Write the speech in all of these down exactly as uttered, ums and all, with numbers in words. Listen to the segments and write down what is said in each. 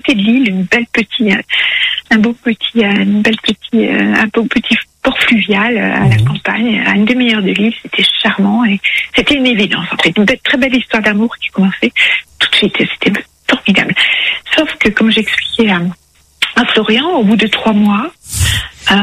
côté de l'île, une belle petite, un beau petit, une belle petit, un beau petit port fluvial à la campagne, à une demi-heure de l'île. C'était charmant et c'était une évidence. En fait, une belle, très belle histoire d'amour qui commençait tout de suite. C'était formidable. Sauf que, comme j'expliquais à, à Florian, au bout de trois mois, euh,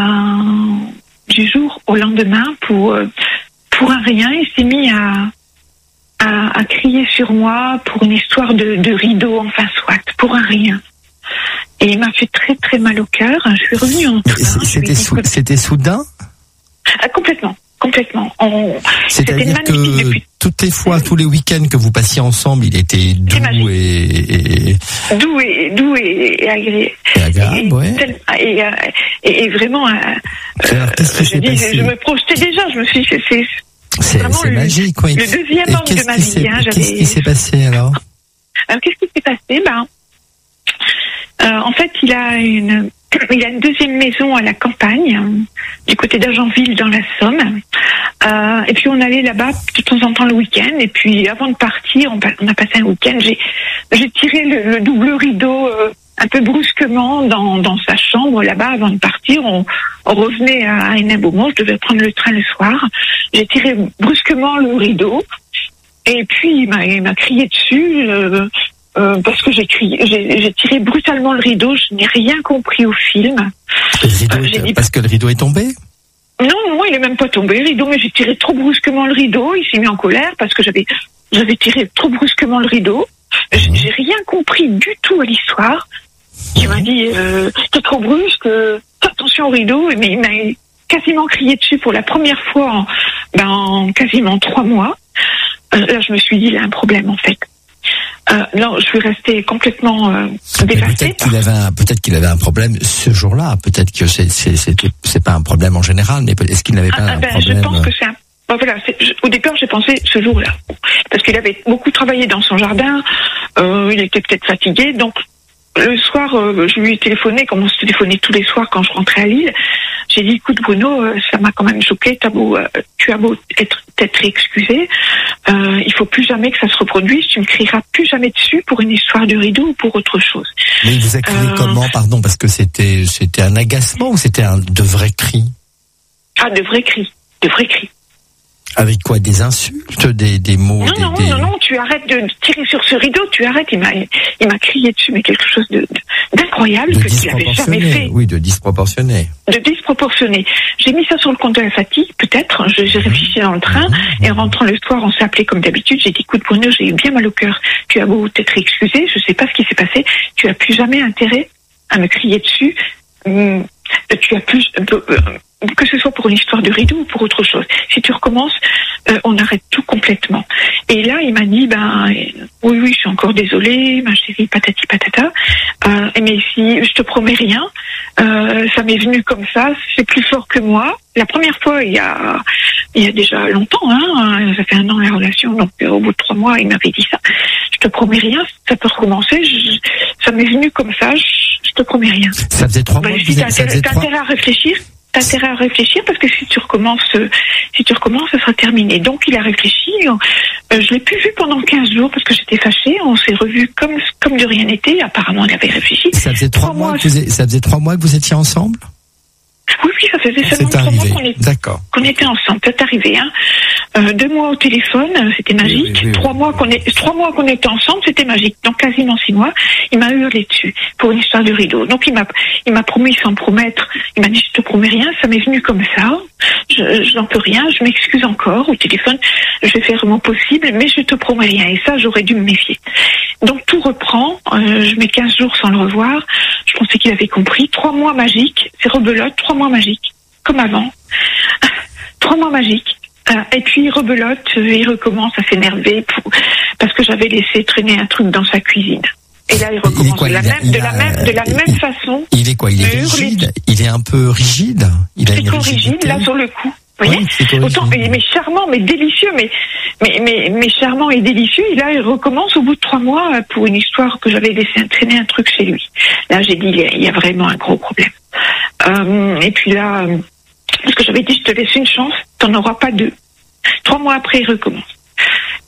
du jour au lendemain, pour pour un rien, il s'est mis à À, à crier sur moi pour une histoire de, de rideau, enfin soit, pour un rien. Et il m'a fait très très mal au cœur. Je suis revenue en train. C'était, sou- c'était soudain ah, Complètement, complètement. On, C'est-à-dire que depuis... toutes les fois, tous les week-ends que vous passiez ensemble, il était doux et, et... Doux et, doux et, et agréable. Et agréable, et, ouais. Et, et, et vraiment, Alors, qu'est-ce que je, dis, je me projetais déjà, je me suis dit, c'est... c'est C'est, c'est le, magique, oui. Le deuxième homme de ma vie. Hein, qu'est-ce qui s'est passé alors? Alors, qu'est-ce qui s'est passé? Ben, euh, en fait, il a une, il a une deuxième maison à la campagne, hein, du côté d'Agenville, dans la Somme. Euh, et puis, on allait là-bas de temps en temps le week-end. Et puis, avant de partir, on, on a passé un week-end. J'ai, j'ai tiré le, le double rideau euh, un peu brusquement dans, dans sa chambre là-bas avant de partir. On, on revenait à Hénin-Beaumont. Je devais prendre le train le soir. J'ai tiré brusquement le rideau. Et puis, il m'a, il m'a crié dessus. Euh, Euh, parce que j'ai crié, j'ai, j'ai tiré brutalement le rideau, je n'ai rien compris au film. Le rideau euh, est, dit, parce que le rideau est tombé? Non, non, il est même pas tombé, le rideau, mais j'ai tiré trop brusquement le rideau, il s'est mis en colère parce que j'avais, j'avais tiré trop brusquement le rideau. Mmh. J'ai, j'ai rien compris du tout à l'histoire. Il mmh. m'a dit, euh, t'es trop brusque, attention au rideau, mais il m'a quasiment crié dessus pour la première fois en, ben, en quasiment trois mois. Euh, là, je me suis dit, il y a un problème, en fait. Euh, non, je suis restée complètement euh, dévastée. Peut-être qu'il avait un, peut-être qu'il avait un problème ce jour-là. Peut-être que c'est, c'est, c'est, c'est pas un problème en général, mais est-ce qu'il n'avait pas ah, un ben, problème? Je pense que c'est un. Bon, voilà, c'est, je, au départ, j'ai pensé ce jour-là, parce qu'il avait beaucoup travaillé dans son jardin. Euh, il était peut-être fatigué, donc le soir, euh, je lui ai téléphoné, comme on se téléphonait tous les soirs quand je rentrais à Lille. J'ai dit, écoute Bruno, euh, ça m'a quand même choqué, t'as beau, euh, tu as beau être, être excusé, euh, il faut plus jamais que ça se reproduise, tu me crieras plus jamais dessus pour une histoire de rideau ou pour autre chose. Mais il vous a crié euh... comment, pardon, parce que c'était, c'était un agacement ou c'était un, de vrais cris? Ah, de vrais cris, de vrais cris. Avec quoi? Des insultes, des, des mots? Non, des, non, des... non, non, tu arrêtes de tirer sur ce rideau, tu arrêtes, il m'a, il m'a crié dessus, mais quelque chose de, de d'incroyable, de que tu n'avais jamais fait. Oui, de disproportionné. De disproportionné. J'ai mis ça sur le compte de la fatigue, peut-être, j'ai, j'ai réfléchi dans le train, mmh. et en rentrant le soir, on s'est appelé comme d'habitude, j'ai dit, écoute, Bruno, j'ai eu bien mal au cœur, tu as beau t'être excusé, je sais pas ce qui s'est passé, tu as plus jamais intérêt à me crier dessus, hum, tu as plus, euh, euh, que ce soit pour une histoire de rideau ou pour autre chose. Si tu recommences, euh, on arrête tout complètement. Et là, il m'a dit, ben, oui, oui, je suis encore désolée, ma chérie, patati patata, euh, mais si je te promets rien, euh, ça m'est venu comme ça, c'est plus fort que moi. La première fois, il y a, il y a déjà longtemps, hein, ça fait un an la relation, donc euh, au bout de trois mois, il m'avait dit ça. Je te promets rien, ça peut recommencer, je, ça m'est venu comme ça, je, je te promets rien. Ça faisait trois ben, mois. Si t'as intérêt, t'as intérêt à réfléchir. T'as intérêt à réfléchir parce que si tu recommences, si tu recommences, ça sera terminé. Donc il a réfléchi. Euh, je l'ai plus vu pendant quinze jours parce que j'étais fâchée. On s'est revus comme comme de rien n'était. Apparemment, il avait réfléchi. Ça faisait trois, trois mois. mois que vous, ça faisait trois mois que vous étiez ensemble. Oui, oui, ça faisait seulement trois mois qu'on était, D'accord. qu'on était ensemble. C'est arrivé, hein. Euh, deux mois au téléphone, c'était magique. Oui, oui, oui, trois oui. mois qu'on est, trois mois qu'on était ensemble, c'était magique. Donc quasiment six mois, il m'a hurlé dessus pour une histoire de rideau. Donc il m'a, il m'a promis sans promettre. Il m'a dit je te promets rien, ça m'est venu comme ça. Je, je n'en peux rien, je m'excuse encore au téléphone. Je vais faire mon possible, mais je te promets rien. Et ça, j'aurais dû me méfier. Donc tout reprend. Euh, je mets quinze jours sans le revoir. Je pensais qu'il avait compris. Trois mois magiques, c'est rebelote. Trois mois magiques, comme avant. Trois mois magiques. Euh, et puis il rebelote, et il recommence à s'énerver pour, parce que j'avais laissé traîner un truc dans sa cuisine. Et là il recommence il quoi, de, la même, de, a, la même, de la il, même façon. Il est quoi? Il est rigide? Il est un peu rigide? Il a C'est trop rigide, là sur le coup. Vous voyez, oui, autant, mais charmant, mais délicieux, mais, mais, mais, mais charmant et délicieux. Et là, il recommence au bout de trois mois pour une histoire que j'avais laissé traîner un truc chez lui. Là, j'ai dit, il y a, il y a vraiment un gros problème. Euh, et puis là, parce que j'avais dit, je te laisse une chance, t'en auras pas deux. Trois mois après, il recommence.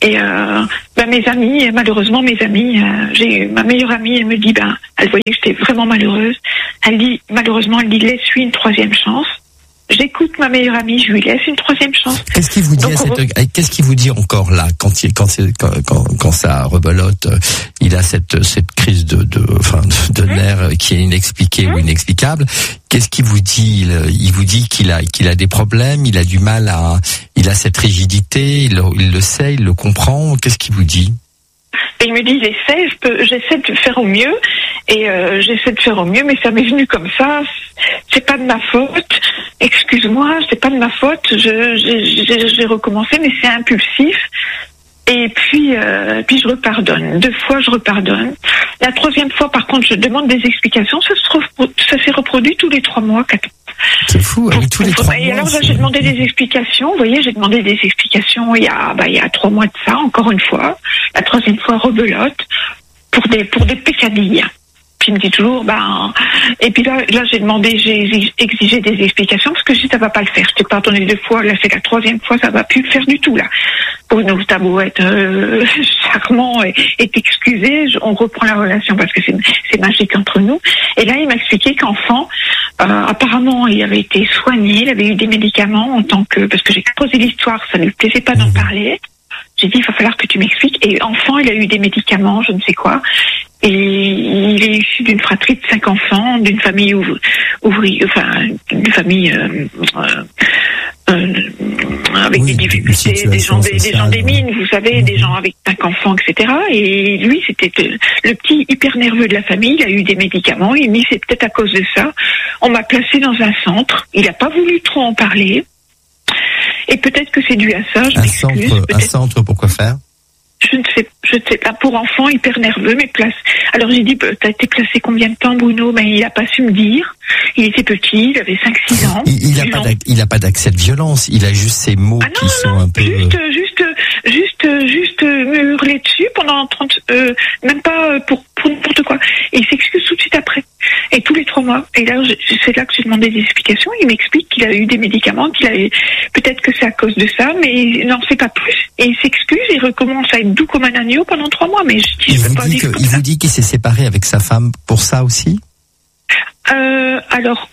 Et euh, ben mes amis, malheureusement mes amis, euh, j'ai ma meilleure amie, elle me dit, ben, elle voyait que j'étais vraiment malheureuse. Elle dit, malheureusement, elle dit, laisse-lui une troisième chance. J'écoute ma meilleure amie, je lui laisse une troisième chance. Qu'est-ce qu'il vous dit à cette, qu'est-ce qu'il vous dit encore là quand il, quand, quand, quand, quand ça rebelote, il a cette, cette crise de, de, enfin, de, de nerfs qui est inexpliquée mmh. ou inexplicable. Qu'est-ce qu'il vous dit? Il, il vous dit qu'il a, qu'il a des problèmes, il a du mal à, il a cette rigidité, il, il le sait, il le comprend. Qu'est-ce qu'il vous dit? Et il me dit, j'essaie, je peux, j'essaie de faire au mieux, et euh, j'essaie de faire au mieux, mais ça m'est venu comme ça. C'est pas de ma faute. Excuse-moi, c'est pas de ma faute. Je, j'ai, j'ai recommencé, mais c'est impulsif. Et puis, euh, puis je repardonne. Deux fois, je repardonne. La troisième fois, par contre, je demande des explications. Ça se trouve, ça s'est reproduit tous les trois mois, quatre. C'est fou, avec tous les trois mois. Et alors, là, j'ai demandé des explications. Vous voyez, j'ai demandé des explications il y a, bah, il y a trois mois de ça, encore une fois. La troisième fois, rebelote pour des, pour des pécadilles. Puis il me dit toujours, ben, et puis là, là, j'ai demandé, j'ai exigé des explications parce que si ça va pas le faire, je t'ai pardonné deux fois, là, c'est la troisième fois, ça va plus le faire du tout, là. Bruno, t'as beau être euh, charmant et, et t'excuser, on reprend la relation parce que c'est, c'est magique entre nous. Et là, il m'a expliqué qu'enfant, euh, apparemment, il avait été soigné, il avait eu des médicaments en tant que, parce que j'ai posé l'histoire, ça ne lui plaisait pas d'en parler. J'ai dit, il va falloir que tu m'expliques. Et enfant, il a eu des médicaments, je ne sais quoi. Et il est issu d'une fratrie de cinq enfants, d'une famille ouvri, ouvri enfin, d'une famille euh, euh, euh, avec oui, des difficultés, des gens des, des gens des mines, vous savez, mmh. des gens avec cinq enfants, et cetera. Et lui, c'était le petit hyper nerveux de la famille. Il a eu des médicaments. Il me dit, c'est peut-être à cause de ça. On m'a placé dans un centre. Il n'a pas voulu trop en parler. Et peut-être que c'est dû à ça. Je un centre, un centre pour quoi faire? Je ne sais, je ne sais pas. Pour enfants hyper nerveux, mais place. Alors j'ai dit, t'as été placé combien de temps, Bruno? Ben il a pas su me dire. Il était petit, il avait cinq six ans. Il, il a pas, il a pas d'accès de violence. Il a juste ces mots ah non, qui sont non, un peu. Juste, juste, juste, juste me hurler dessus pendant trente, euh, même pas pour, pour n'importe quoi. Et il s'excuse tout de suite après. Et tous les trois mois. Et là, c'est là que j'ai demandé des explications. Il m'explique qu'il a eu des médicaments, qu'il a eu, peut-être que c'est à cause de ça, mais il n'en sait pas plus. Et il s'excuse, il recommence à être doux comme un agneau pendant trois mois. Mais je dis, il je vous peux pas dit dire que, il ça. vous dit qu'il s'est séparé avec sa femme pour ça aussi? Euh, alors,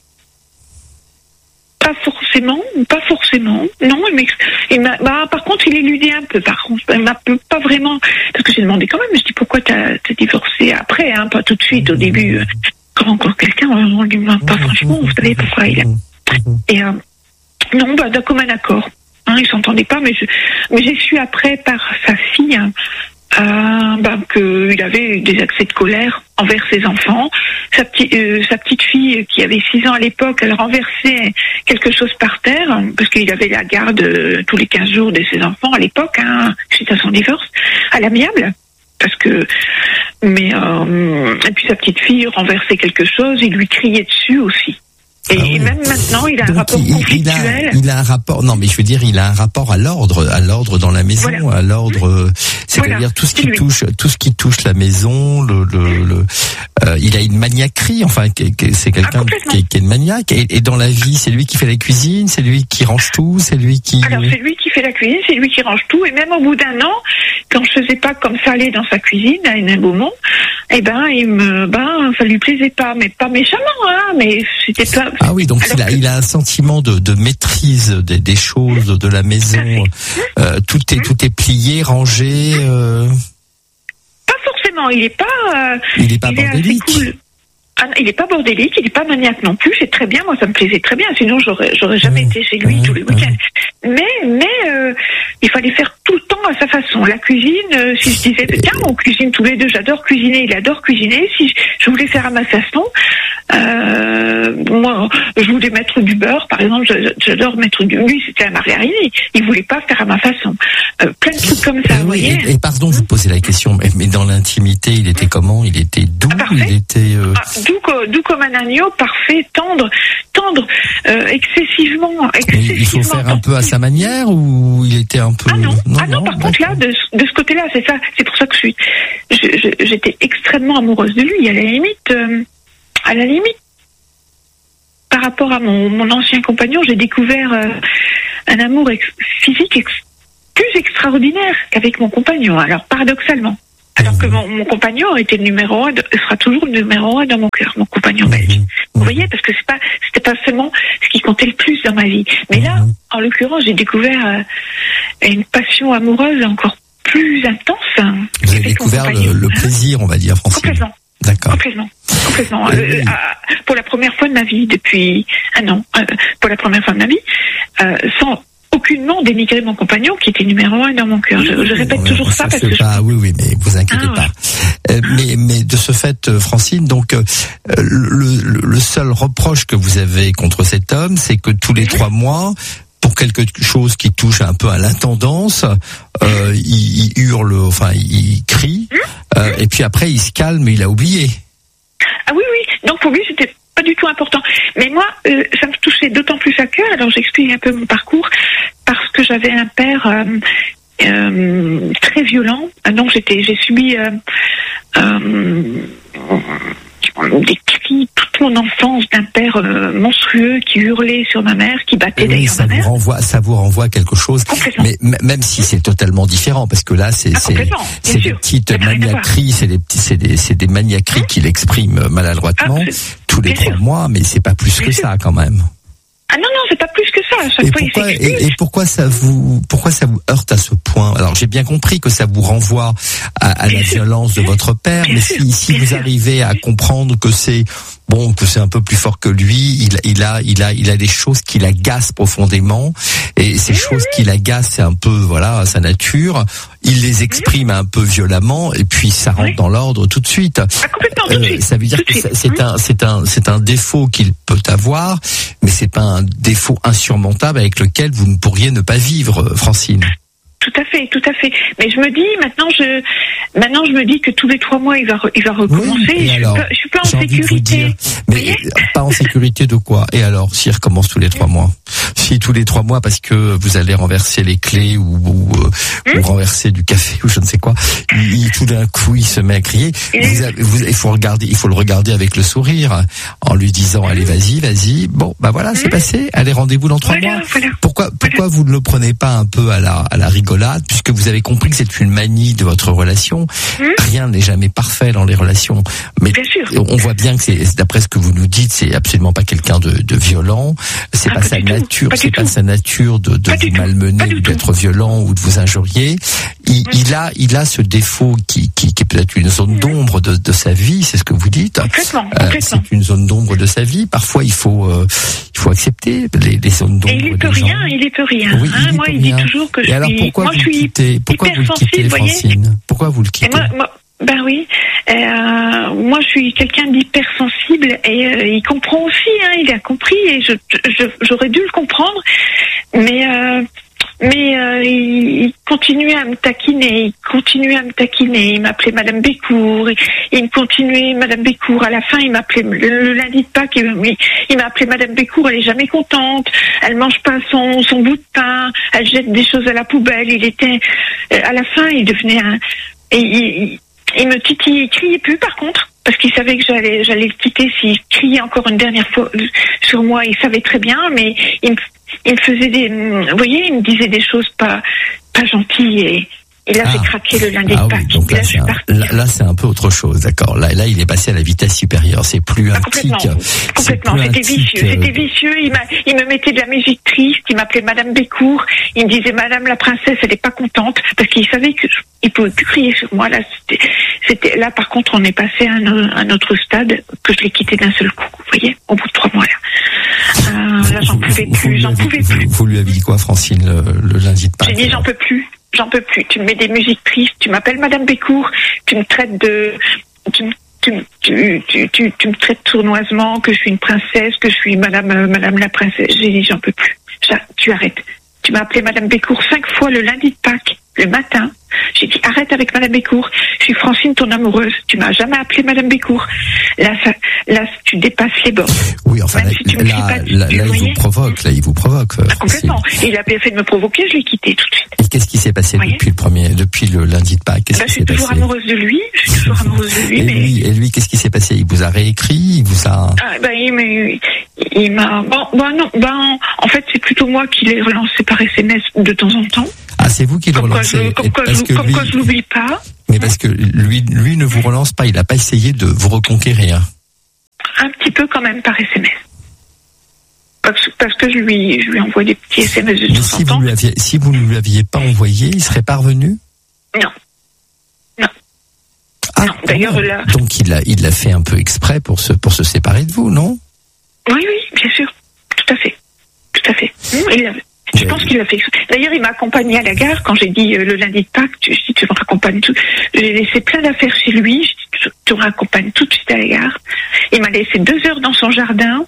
pas forcément, pas forcément. Non, il il m'a, bah, par contre, il éludait un peu. Par contre, il m'a pas vraiment, parce que j'ai demandé quand même. Je dis pourquoi t'as, t'as divorcé après, hein, pas tout de suite au début. Euh, quand encore quelqu'un, on lui demande pas franchement. Vous savez pourquoi il a. Et euh, non, bah, d'un commun accord. Hein, ils s'entendaient pas, mais je, mais j'ai su après par sa fille. Hein, Euh, ben, qu'il avait des accès de colère envers ses enfants. Sa, petite, euh, sa petite fille, qui avait six ans à l'époque, elle renversait quelque chose par terre, parce qu'il avait la garde euh, tous les quinze jours de ses enfants à l'époque, hein, suite à son divorce, à l'amiable. Parce que, mais, euh, et puis sa petite fille renversait quelque chose, il lui criait dessus aussi. Et ah oui. même maintenant, il a Donc un rapport il, conflictuel. Il a, il a un rapport. Non, mais je veux dire, il a un rapport à l'ordre, à l'ordre dans la maison, voilà. à l'ordre. C'est-à-dire voilà. tout ce qui touche, tout ce qui touche la maison. Le, le, le euh, il a une maniaquerie. Enfin, c'est quelqu'un ah, qui, qui est une maniaque. Et, et dans la vie, c'est lui qui fait la cuisine, c'est lui qui range tout, c'est lui qui. Alors c'est lui qui fait la cuisine, c'est lui qui range tout. Et même au bout d'un an, quand je faisais pas comme ça aller dans sa cuisine à Hénin Beaumont, eh ben, il me, ben, ça lui plaisait pas, mais pas méchamment, hein, mais c'était pas. Ah oui, donc il a, que... il a un sentiment de, de maîtrise des, des choses de la maison. Euh, tout est, mmh. tout est plié, rangé. Euh... Pas forcément. Il est pas. Euh, il est pas bordélique. Cool. Ah, il est pas bordélique, il est pas maniaque non plus. C'est très bien. Moi, ça me plaisait très bien. Sinon, j'aurais, j'aurais jamais mmh. été chez lui mmh. tous les week-ends. Mmh. Mais, mais, euh, il fallait faire tout le temps à sa façon. La cuisine, euh, si je disais, tiens, on cuisine tous les deux. J'adore cuisiner. Il adore cuisiner. Si je voulais faire à ma façon. Euh, moi, je voulais mettre du beurre, par exemple, j'adore mettre du... Lui, c'était à margarine, il voulait pas faire à ma façon. Euh, plein de trucs comme ça, vous oui, voyez. Et, et pardon, vous posez la question, mais, mais dans l'intimité, il était comment? Il était doux, ah, il était... Euh... Ah, doux, doux comme un agneau, parfait, tendre, tendre, euh, excessivement, excessivement... Il faut faire un peu à sa manière, ou il était un peu... Ah non, non, ah non, non par contre, là, de, de ce côté-là, c'est ça, c'est pour ça que je suis... Je, je, j'étais extrêmement amoureuse de lui, à la limite... Euh, À la limite, par rapport à mon, mon ancien compagnon, j'ai découvert euh, un amour ex- physique ex- plus extraordinaire qu'avec mon compagnon. Alors, paradoxalement. Alors que mon, mon compagnon était le numéro un, de, sera toujours le numéro un dans mon cœur, mon compagnon belge. Mmh. Vous voyez, parce que c'est pas, c'était pas seulement ce qui comptait le plus dans ma vie. Mais mmh. là, en l'occurrence, j'ai découvert euh, une passion amoureuse encore plus intense. Hein, Vous avez découvert le, le plaisir, on va dire, Francine. Complètement. D'accord. Complètement. Complètement. Euh, euh, pour la première fois de ma vie, depuis un an, euh, pour la première fois de ma vie, euh, sans aucunement dénigrer mon compagnon qui était numéro un dans mon cœur. Je, je répète non, toujours ça, ça parce que pas, je... oui, oui, mais vous inquiétez ah, pas. Ouais. Euh, mais, mais de ce fait, Francine, donc euh, le, le, le seul reproche que vous avez contre cet homme, c'est que tous les mmh. trois mois, pour quelque chose qui touche un peu à l'intendance, euh, il, il hurle, enfin, il crie, mmh. euh, et puis après il se calme, il a oublié. Ah oui, oui. Donc pour lui, c'était pas du tout important. Mais moi, euh, ça me touchait d'autant plus à cœur. Alors j'explique un peu mon parcours parce que j'avais un père euh, euh, très violent. Donc j'étais, j'ai subi euh, euh, des cris toute mon enfance d'un père euh, monstrueux qui hurlait sur ma mère, qui battait oui, d'ailleurs ça ma mère. Vous renvoie, ça vous renvoie à quelque chose. Mais m- même si c'est totalement différent, parce que là c'est ah, c'est, c'est des petites maniaqueries, c'est des petits, c'est des c'est des maniaqueries hum? qu'il exprime maladroitement ah, tous les trois sûr. mois, mais c'est pas plus bien que sûr. ça quand même. Ah non, non, c'est pas plus que ça. À chaque et, fois, pourquoi, et, et pourquoi ça vous, pourquoi ça vous heurte à ce point? Alors, j'ai bien compris que ça vous renvoie à, à la sûr. violence de votre père, bien mais sûr. si, si vous sûr. arrivez à comprendre que c'est, bon, que c'est un peu plus fort que lui, il, il a, il a, il a des choses qui l'agacent profondément, et ces mmh. choses qui l'agacent, c'est un peu, voilà, sa nature. Il les exprime mmh. un peu violemment, et puis ça rentre oui. dans l'ordre tout de suite. Ah, complètement, tout de suite. Euh, ça veut dire tout que c'est mmh. un, c'est un, c'est un défaut qu'il peut avoir, mais c'est pas un défaut insurmontable avec lequel vous ne pourriez ne pas vivre, Francine. Tout à fait, tout à fait. Mais je me dis maintenant, je maintenant je me dis que tous les trois mois il va re, il va recommencer. Oui, je, alors, suis pas, je suis pas en sécurité. Mais pas en sécurité de quoi? Et alors, s'il recommence tous les trois mois, si tous les trois mois parce que vous allez renverser les clés ou, ou, hum? ou renverser du café ou je ne sais quoi, il, tout d'un coup il se met à crier. Vous avez, vous, il faut regarder, il faut le regarder avec le sourire en lui disant allez vas-y, vas-y. Bon, bah voilà, c'est passé. Allez, rendez-vous dans trois voilà, mois. Voilà, pourquoi, pourquoi voilà. vous ne le prenez pas un peu à la à la rigolade? Puisque vous avez compris que c'est une manie de votre relation. Mmh. Rien n'est jamais parfait dans les relations. Mais on voit bien que c'est, d'après ce que vous nous dites, c'est absolument pas quelqu'un de, de violent. C'est ah, pas, pas sa nature, pas c'est pas tout. sa nature de, de vous malmener ou d'être violent ou de vous injurier. Il, mmh. il a, il a ce défaut qui, qui, qui est peut-être une zone mmh. d'ombre de, de sa vie. C'est ce que vous dites. Complètement, euh, complètement. C'est une zone d'ombre de sa vie. Parfois, il faut, euh, il faut accepter les, les zones d'ombre. Et il peut des rien, gens. il peut rien. Oui, hein, il moi, peut il rien. dit toujours que Et je alors, suis. pourquoi Moi, vous je suis quittez Pourquoi vous le quittez, Francine? Pourquoi vous le quittez? Moi, moi, ben oui. Euh, moi, je suis quelqu'un d'hypersensible et euh, il comprend aussi. Hein, il a compris et je, je, j'aurais dû le comprendre, mais. Euh, Mais euh, il, il continuait à me taquiner, il continuait à me taquiner. Il m'appelait Madame Bécourt, il, il me continuait Madame Bécourt. À la fin, il m'appelait le, le lundi de Pâques, il, il m'a appelé Madame Bécourt. Elle est jamais contente, elle mange pas son son bout de pain, elle jette des choses à la poubelle. Il était, à la fin, il devenait un, et il, il, il me titillait, il criait plus par contre. Parce qu'il savait que j'allais, j'allais le quitter s'il criait encore une dernière fois sur moi. Il savait très bien, mais il me, il me faisait des, vous voyez, il me disait des choses pas, pas gentilles et, et là, ah. j'ai craqué le lundi ah de Pâques. Oui, donc là, là, c'est un, là, là, c'est un peu autre chose, d'accord. Là, là, il est passé à la vitesse supérieure. C'est plus un ah, complètement, tic. complètement. C'était vicieux. C'était vicieux. Il, m'a, il me mettait de la musique triste. Il m'appelait Madame Bécourt. Il me disait Madame la princesse, elle est pas contente parce qu'il savait que je, il pouvait plus crier sur moi. Là, c'était, c'était là. Par contre, on est passé à un, un autre stade que je l'ai quitté d'un seul coup. Vous voyez, au bout de trois mois là. Euh, là, j'en pouvais plus. J'en pouvais plus. Vous lui avez dit quoi, Francine, le, le lundi de Pâques? J'ai dit j'en peux plus. J'en peux plus. Tu me mets des musiques tristes. Tu m'appelles Madame Bécourt. Tu me traites de, tu, tu, tu, tu, tu, tu me traites sournoisement que je suis une princesse, que je suis Madame, euh, Madame la princesse. J'ai dit j'en peux plus. Ça, tu arrêtes. Tu m'as appelé Madame Bécourt cinq fois le lundi de Pâques, le matin. J'ai dit arrête avec Madame Bécourt. Je suis Francine, ton amoureuse. Tu m'as jamais appelé Madame Bécourt. Là, ça, là, tu dépasses les bornes. Oui, enfin, là, si tu me là, pas, là, là il vous provoque. Là, il vous provoque. Ah, complètement. Il a bien fait de me provoquer. Je l'ai quitté tout de suite. Et qu'est-ce qui s'est passé depuis le premier, depuis le lundi de Pâques? Qu'est-ce bah, qui s'est s'est passé? Je suis toujours amoureuse de lui. Je suis toujours amoureuse de lui. Et mais... lui, et lui, qu'est-ce qui s'est passé? Il vous a réécrit? Il vous a. Ah, bah, il, il, il m'a, bon, ben non, ben, en fait, c'est plutôt moi qui l'ai relancé par S M S de temps en temps. Ah, c'est vous qui le relancez. Comme quoi, je, comme quoi je l'oublie pas. Mais parce que lui, lui ne vous relance pas, il n'a pas essayé de vous reconquérir. Un petit peu quand même par S M S. Parce, parce que je lui, je lui envoie des petits S M S de temps si en temps. Vous lui aviez, si vous ne lui aviez pas envoyé, il serait pas revenu ? Non. Non. Ah, non. D'ailleurs, là... Donc il l'a, il l'a fait un peu exprès pour se, pour se séparer de vous, non ? Oui, oui, bien sûr. Tout à fait. Tout à fait. Il l'a... Je pense qu'il l'a fait. D'ailleurs, il m'a accompagné à la gare quand j'ai dit euh, le lundi de Pâques, tu, tu, tu me raccompagnes tout. J'ai laissé plein d'affaires chez lui. Je dis, tu me raccompagnes tout de suite à la gare. Il m'a laissé deux heures dans son jardin.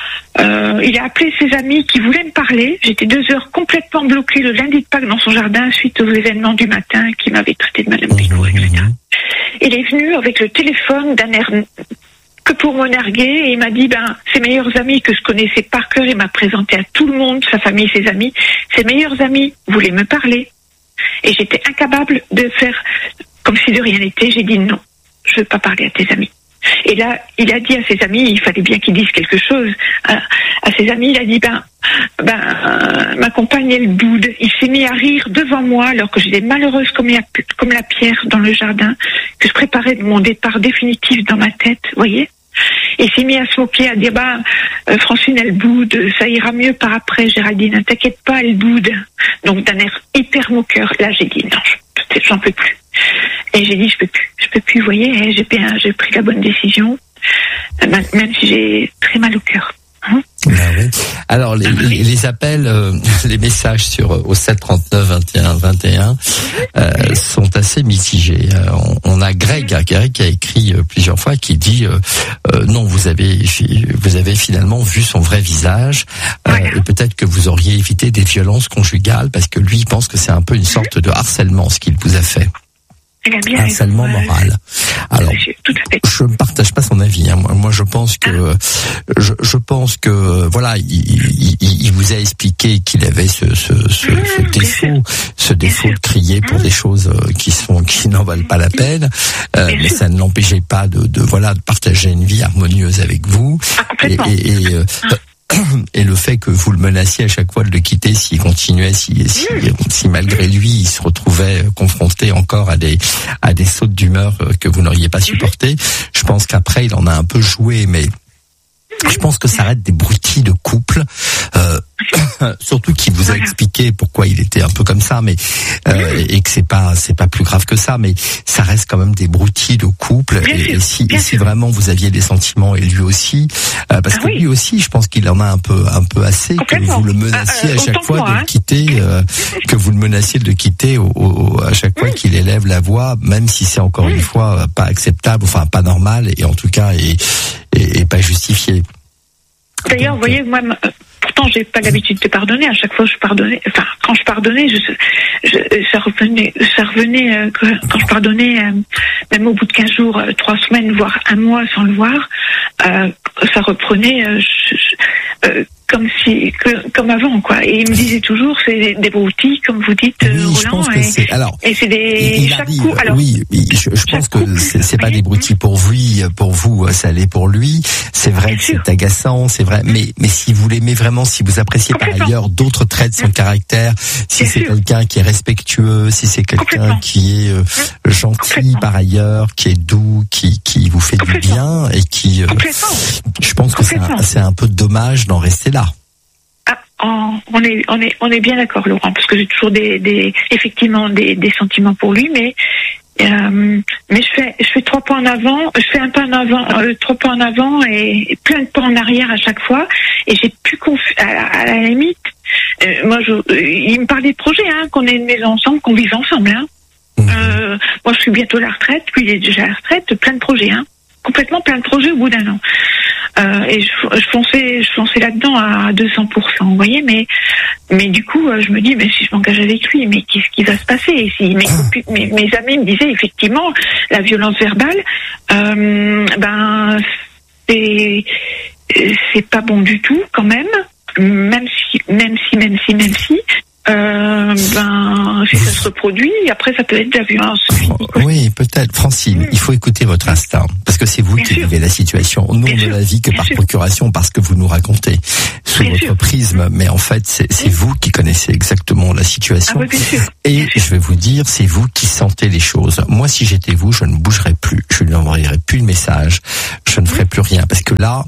Euh, il a appelé ses amis qui voulaient me parler. J'étais deux heures complètement bloquée le lundi de Pâques dans son jardin suite aux événements du matin qui m'avaient traité de Madame Pinault, et cetera. Il est venu avec le téléphone d'un air que pour me narguer, et il m'a dit, ben, ses meilleurs amis que je connaissais par cœur, il m'a présenté à tout le monde, sa famille, ses amis, ses meilleurs amis voulaient me parler, et j'étais incapable de faire comme si de rien n'était. J'ai dit non, je veux pas parler à tes amis. Et là, il a dit à ses amis, il fallait bien qu'il dise quelque chose, à, à ses amis, il a dit, ben, ben, euh, ma compagne, elle boude. Il s'est mis à rire devant moi, alors que j'étais malheureuse comme la, comme la pierre dans le jardin, que je préparais mon départ définitif dans ma tête, vous voyez. Il s'est mis à se moquer, à dire, bah, euh, Francine, elle boude, ça ira mieux par après, Géraldine, ne t'inquiète pas, elle boude. Donc, d'un air hyper moqueur. Là, j'ai dit, non, je, j'en peux plus. Et j'ai dit, je peux plus, je peux plus, vous voyez, j'ai, j'ai pris la bonne décision, même si j'ai très mal au cœur. Hein? Ben oui. Alors les, les, les appels, euh, les messages sur au sept trente-neuf vingt et un vingt et un euh, sont assez mitigés. Euh, on, on a Greg, Greg qui a écrit euh, plusieurs fois, qui dit euh, euh, non, vous avez vous avez finalement vu son vrai visage, euh, voilà. Et peut-être que vous auriez évité des violences conjugales parce que lui il pense que c'est un peu une sorte de harcèlement ce qu'il vous a fait. Harcèlement moral. Alors, je ne partage pas son avis. Hein. Moi, moi, je pense que, je, je pense que, voilà, il, il, il vous a expliqué qu'il avait ce, ce, ce, ce défaut, ce défaut de crier pour des choses qui sont, qui n'en valent pas la peine. Euh, mais ça ne l'empêchait pas de, de, voilà, de partager une vie harmonieuse avec vous. Ah, et, et, et euh, et le fait que vous le menaciez à chaque fois de le quitter s'il continuait, si, si, si malgré lui il se retrouvait confronté encore à des à des sautes d'humeur que vous n'auriez pas supporté, je pense qu'après il en a un peu joué, mais je pense que ça reste des broutilles de couple, euh, surtout qu'il vous a expliqué pourquoi il était un peu comme ça, mais euh, et que c'est pas c'est pas plus grave que ça, mais ça reste quand même des broutilles de couple. Et, et si et si vraiment vous aviez des sentiments et lui aussi, euh, parce ah que oui. lui aussi, je pense qu'il en a un peu un peu assez que vous le menaciez euh, à chaque fois moi, de le quitter, euh, que vous le menaciez de le quitter au, au, à chaque fois qu'il élève la voix, même si c'est encore une fois pas acceptable, enfin pas normal et en tout cas et et, et pas justifié. D'ailleurs, vous voyez, moi, pourtant, j'ai pas l'habitude de pardonner. À chaque fois, je pardonnais. Enfin, quand je pardonnais, je, je ça revenait, ça revenait euh, quand je pardonnais, euh, même au bout de quinze jours, euh, trois semaines, voire un mois sans le voir, euh, ça reprenait euh, je, je, euh, comme si, que, comme avant, quoi. Et il me disait toujours, c'est des broutilles, comme vous dites, oui, Roland. Je pense que et, c'est, alors, et c'est des il chaque dit, coup. Alors, oui, je, je pense que coup, c'est, c'est pas des broutilles pour vous, pour vous, ça l'est pour lui. C'est vrai Bien que sûr. C'est agaçant, c'est vrai. Mais, mais si vous l'aimez vraiment, si vous appréciez par ailleurs d'autres traits de son caractère, si Bien c'est sûr. quelqu'un qui est respectueux, si c'est quelqu'un qui est euh, gentil par ailleurs, qui est doux, qui, qui vous fait du bien et qui, euh, je pense que c'est un, c'est un peu dommage d'en rester là. Ah, on est, on est, on est bien d'accord, Laurent, parce que j'ai toujours des, des effectivement des, des sentiments pour lui, mais euh, mais je fais, je fais trois pas en avant, je fais un pas en avant, euh, trois pas en avant et, et plein de pas en arrière à chaque fois, et j'ai plus confiance. À, à la limite, euh, moi, je, euh, il me parlait de projet, hein, qu'on ait une maison ensemble, qu'on vive ensemble, hein. Mmh. Euh, moi, je suis bientôt à la retraite, lui il est déjà à la retraite, plein de projets, hein. Complètement plein de projets au bout d'un an. Euh, et je, je fonçais, je fonçais là-dedans à deux cents pour cent, vous voyez, mais, mais du coup, je me dis, mais si je m'engage avec lui, mais qu'est-ce qui va se passer? Et si mes, mes, mes amis me disaient, effectivement, la violence verbale, euh, ben, c'est, c'est pas bon du tout, quand même, même si, même si, même si, même si, Euh, ben, si ça se reproduit, et après ça peut être de la violence physique. Oui, peut-être. Francine, mmh. il faut écouter votre instinct, parce que c'est vous Bien qui sûr. vivez la situation. Nous, Bien on ne la vit que Bien par sûr. procuration, parce que vous nous racontez sous Bien votre sûr. prisme, mais en fait, c'est, c'est mmh. vous qui connaissez exactement la situation. Ah oui, bien sûr. Et Bien sûr. je vais vous dire, c'est vous qui sentez les choses. Moi, si j'étais vous, je ne bougerais plus. Je ne enverrais plus de message. Je ne ferais plus rien, parce que là,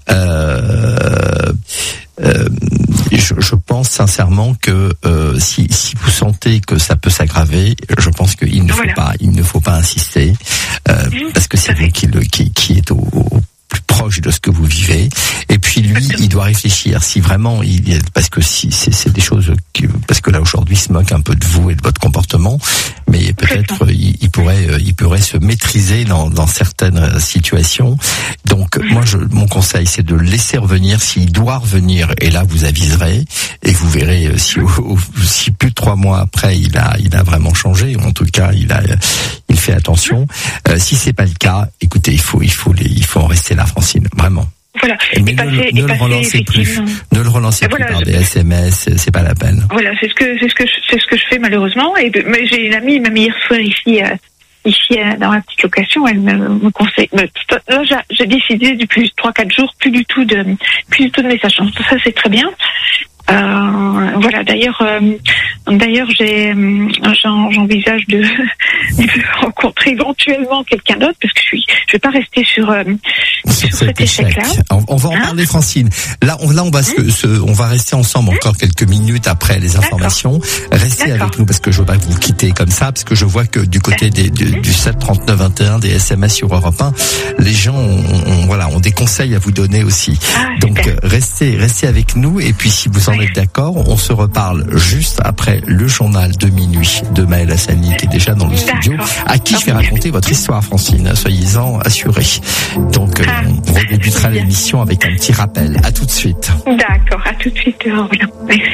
euh, euh, je, je pense sincèrement que euh, si, si vous sentez que ça peut s'aggraver, je pense qu'il ne voilà. faut pas, il ne faut pas insister, euh, mmh, parce que c'est vous qui, le, qui, qui est au, au plus proche de ce que vous vivez. Et puis lui, Exactement. il doit réfléchir. Si vraiment il y a, parce que si c'est, c'est des choses qui, parce que là aujourd'hui il se moque un peu de vous et de votre comportement, mais peut-être il, il pourrait, il pourrait se maîtriser dans, dans certaines situations. Donc mmh. moi, je, mon conseil, c'est de le laisser revenir. S'il doit revenir, et là vous aviserez et vous verrez si, au, si plus de trois mois après il a, il a vraiment changé. En tout cas, il a, il fait attention. Euh, si c'est pas le cas, écoutez, il faut, il faut les, il faut en rester là, Francine, vraiment. Voilà. Mais ne, passer, ne, le, passer, relancez plus, ne le relancez voilà, plus par je... des S M S, c'est pas la peine. Voilà, c'est ce que c'est ce que je, c'est ce que je fais malheureusement. Et mais j'ai une amie, même hier soir ici, euh, ici euh, dans la petite location, elle me, me conseille. Me, là, j'ai, j'ai décidé depuis trois quatre jours plus du tout de plus du tout de messages. Donc ça c'est très bien. Euh, voilà. D'ailleurs, euh, d'ailleurs, j'ai, j'en, j'envisage de, de rencontrer éventuellement quelqu'un d'autre parce que je suis, je vais pas rester sur, euh, sur, sur cet échec-là. On, on va en hein parler, Francine. Là, on, là, on va se, se, on va rester ensemble hein encore quelques minutes après les informations. D'accord. Restez D'accord. avec nous parce que je veux pas que vous quittez comme ça parce que je vois que du côté des, du, du sept trente-neuf vingt et un des S M S sur Europe un, les gens ont, ont, voilà, ont des conseils à vous donner aussi. Ah, donc super. restez, restez avec nous et puis si vous en êtes d'accord, on se reparle juste après le journal de minuit de Maëlle Hassani qui est déjà dans le studio, à qui je vais raconter votre histoire, Francine, soyez-en assurés. Donc, euh, on redébutera l'émission avec un petit rappel. À tout de suite. D'accord, à tout de suite. Merci.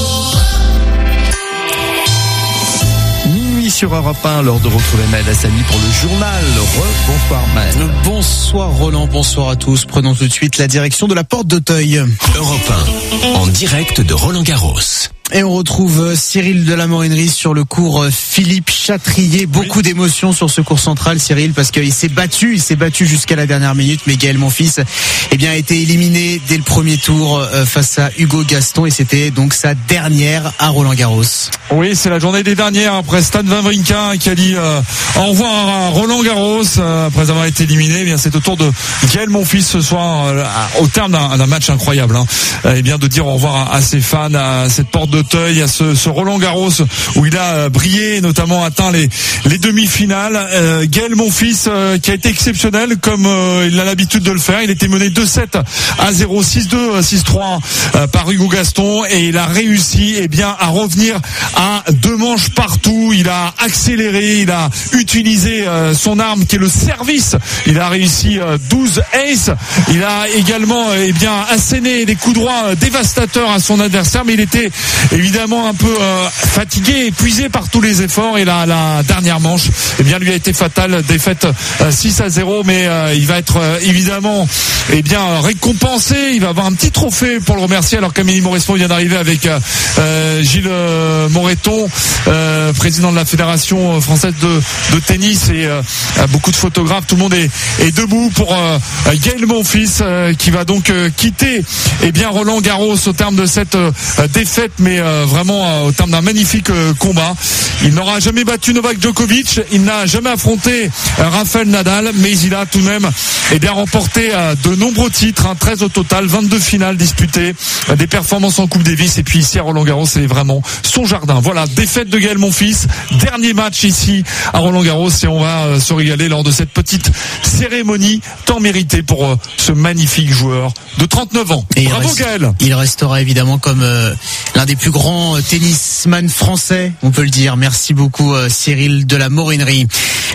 Sur Europe un, lors de retrouver Maëlle Hassani pour le journal. Re, bonsoir Maëlle. Bonsoir Roland, bonsoir à tous. Prenons tout de suite la direction de la Porte d'Auteuil. Europe un, en direct de Roland-Garros. Et on retrouve Cyril de la Morinerie sur le cours Philippe Chatrier. Beaucoup oui. d'émotions sur ce cours central, Cyril, parce qu'il s'est battu, il s'est battu jusqu'à la dernière minute, mais Gaël Monfils, eh bien, a été éliminé dès le premier tour face à Hugo Gaston, et c'était donc sa dernière à Roland-Garros. Oui, c'est la journée des dernières après Stan Wawrinka qui a dit euh, au revoir à Roland-Garros euh, après avoir été éliminé. Eh bien, c'est au tour de Gaël Monfils ce soir, euh, au terme d'un, d'un match incroyable, hein, eh bien, de dire au revoir à, à ses fans, à cette porte de d'Auteuil, à ce, ce Roland-Garros où il a brillé, notamment atteint les, les demi-finales. Euh, Gaël Monfils euh, qui a été exceptionnel comme euh, il a l'habitude de le faire. Il était mené deux sept à zéro, six deux, six trois euh, par Hugo Gaston et il a réussi eh bien à revenir à deux manches partout. Il a accéléré, il a utilisé euh, son arme qui est le service. Il a réussi euh, douze aces. Il a également euh, eh bien asséné des coups droits euh, dévastateurs à son adversaire, mais il était évidemment un peu euh, fatigué, épuisé par tous les efforts et la, la dernière manche eh bien lui a été fatale, défaite euh, six à zéro, mais euh, il va être euh, évidemment eh bien récompensé, il va avoir un petit trophée pour le remercier alors qu'Amélie Mauresmo vient d'arriver avec euh, Gilles euh, Moreton, euh, président de la Fédération française de, de tennis et euh, beaucoup de photographes, tout le monde est, est debout pour euh, Gaël Monfils euh, qui va donc euh, quitter eh bien Roland Garros au terme de cette euh, défaite, mais euh, vraiment euh, au terme d'un magnifique euh, combat. Il n'aura jamais battu Novak Djokovic, il n'a jamais affronté euh, Rafael Nadal, mais il a tout de même eh bien remporté euh, de nombreux titres, hein, treize au total, vingt-deux finales disputées, euh, des performances en Coupe Davis, et puis ici à Roland Garros c'est vraiment son jardin. Voilà, défaite de Gaël Monfils, dernier match ici à Roland Garros, et on va euh, se régaler lors de cette petite cérémonie tant méritée pour euh, ce magnifique joueur de trente-neuf ans. Et bravo reste, Gaël. Il restera évidemment comme euh, l'un des plus grands tennisman français, on peut le dire. Merci beaucoup euh, Cyril de la Morinerie.